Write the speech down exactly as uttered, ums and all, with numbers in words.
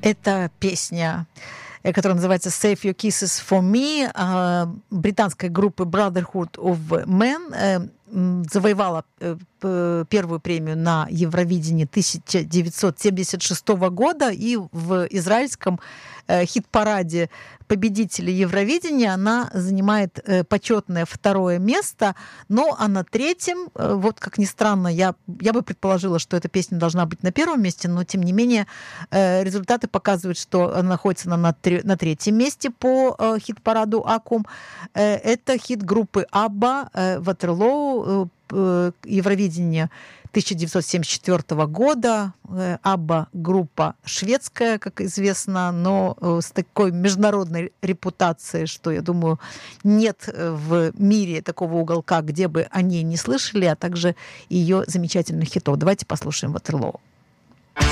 Это песня, которая называется «Save Your Kisses for Me», британской группы Brotherhood of Men, завоевала первую премию на Евровидении тысяча девятьсот семьдесят шестого года, и в израильском хит-параде победителей Евровидения она занимает почетное второе место, но а на третьем, вот как ни странно, я, я бы предположила, что эта песня должна быть на первом месте, но тем не менее результаты показывают, что она находится на, на, на третьем месте по хит-параду Акум. Это хит группы Абба «Waterloo», Евровидение тысяча девятьсот семьдесят четвёртого года. Абба группа шведская, как известно, но с такой международной репутацией, что, я думаю, нет в мире такого уголка, где бы о ней не слышали, а также ее замечательных хитов. Давайте послушаем «Waterloo».